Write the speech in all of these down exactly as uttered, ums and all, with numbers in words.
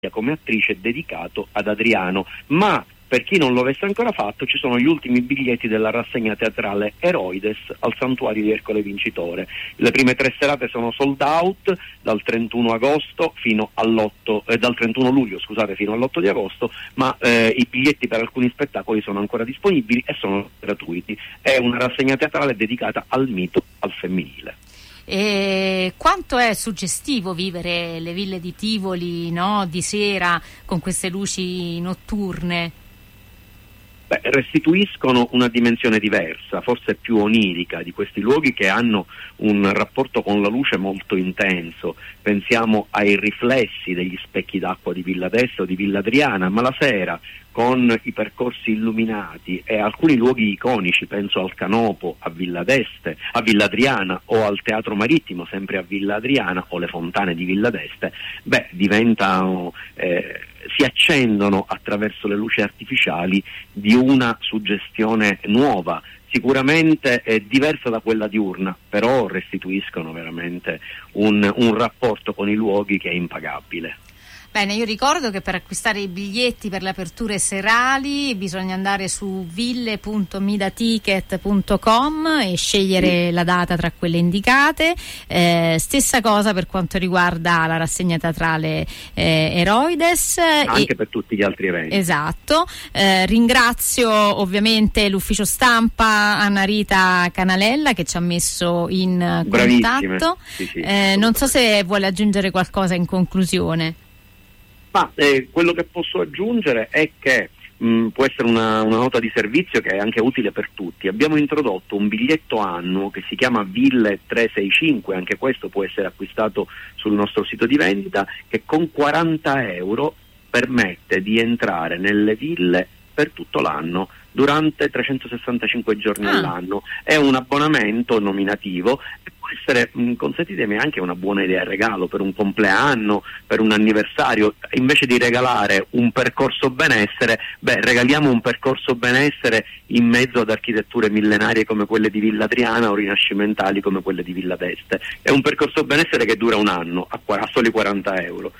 come attrice dedicato ad Adriano, ma per chi non lo avesse ancora fatto ci sono gli ultimi biglietti della rassegna teatrale Eroides al Santuario di Ercole Vincitore. Le prime tre serate sono sold out dal trentuno agosto fino all'otto eh, dal trentuno luglio scusate fino all'otto di agosto, ma eh, i biglietti per alcuni spettacoli sono ancora disponibili e sono gratuiti. È una rassegna teatrale dedicata al mito al femminile. E quanto è suggestivo vivere le ville di Tivoli, no, di sera con queste luci notturne? Beh, restituiscono una dimensione diversa, forse più onirica, di questi luoghi che hanno un rapporto con la luce molto intenso. Pensiamo ai riflessi degli specchi d'acqua di Villa d'Este o di Villa Adriana, ma la sera con i percorsi illuminati e alcuni luoghi iconici, penso al Canopo a Villa d'Este, a Villa Adriana, o al Teatro Marittimo sempre a Villa Adriana, o le fontane di Villa d'Este, beh, diventano eh, si accendono attraverso le luci artificiali di una suggestione nuova, sicuramente è diversa da quella diurna, però restituiscono veramente un, un rapporto con i luoghi che è impagabile. Bene, io ricordo che per acquistare i biglietti per le aperture serali bisogna andare su ville punto midaticket punto com e scegliere sì. la data tra quelle indicate. Eh, stessa cosa per quanto riguarda la rassegna teatrale eh, Eroides. Anche e, per tutti gli altri eventi. Esatto. Eh, ringrazio ovviamente l'ufficio stampa Anna Rita Canalella che ci ha messo in Bravissime. contatto. Sì, sì, eh, non so se vuole aggiungere qualcosa in conclusione. Ma eh, quello che posso aggiungere è che mh, può essere una, una nota di servizio che è anche utile per tutti. Abbiamo introdotto un biglietto annuo che si chiama Ville trecentosessantacinque, anche questo può essere acquistato sul nostro sito di vendita, che con quaranta euro permette di entrare nelle ville per tutto l'anno, durante trecentosessantacinque giorni ah. all'anno. È un abbonamento nominativo e può essere, mh, consentitemi, anche una buona idea regalo per un compleanno, per un anniversario. Invece di regalare un percorso benessere, beh, regaliamo un percorso benessere in mezzo ad architetture millenarie come quelle di Villa Adriana o rinascimentali come quelle di Villa d'Este. È un percorso benessere che dura un anno a, a soli quaranta euro.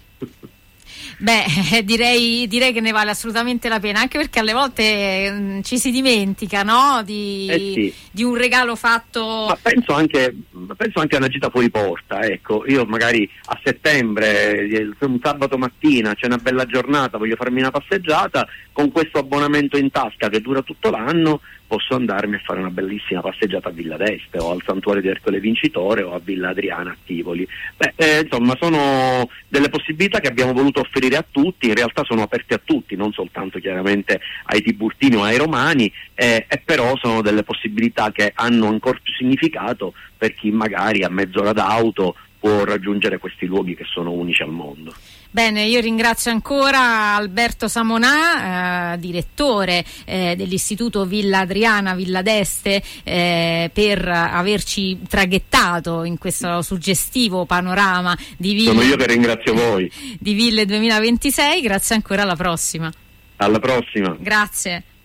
Beh, direi, direi che ne vale assolutamente la pena, anche perché alle volte mh, ci si dimentica, no? Di, eh sì. di un regalo fatto. Ma penso anche, penso anche a una gita fuori porta, ecco. Io magari a settembre, un sabato mattina, c'è una bella giornata, voglio farmi una passeggiata, con questo abbonamento in tasca che dura tutto l'anno posso andarmi a fare una bellissima passeggiata a Villa d'Este o al Santuario di Ercole Vincitore o a Villa Adriana a Tivoli. Beh, eh, insomma, sono delle possibilità che abbiamo voluto offrire a tutti, in realtà sono aperte a tutti, non soltanto chiaramente ai tiburtini o ai romani, eh, e però sono delle possibilità che hanno ancora più significato per chi magari a mezz'ora d'auto può raggiungere questi luoghi che sono unici al mondo. Bene, io ringrazio ancora Alberto Samonà, eh, direttore eh, dell'Istituto Villa Adriana Villa d'Este, eh, per averci traghettato in questo suggestivo panorama di ville. Sono io che ringrazio voi. Di Ville duemilaventisei, grazie ancora, alla prossima. Alla prossima. Grazie.